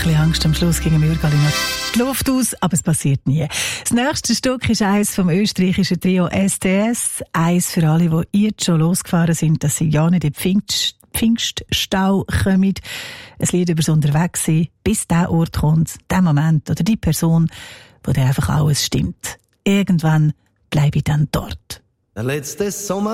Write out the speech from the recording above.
bisschen Angst, am Schluss gegen Mürgali noch die Luft aus, aber es passiert nie. Das nächste Stück ist eins vom österreichischen Trio STS. Eins für alle, die jetzt schon losgefahren sind, dass sie ja nicht in den Pfingststau kommen. Ein Lied über das Unterwegssein, bis der Ort kommt, der Moment oder die Person, wo dann einfach alles stimmt. Irgendwann bleibe ich dann dort. Letztes Sommer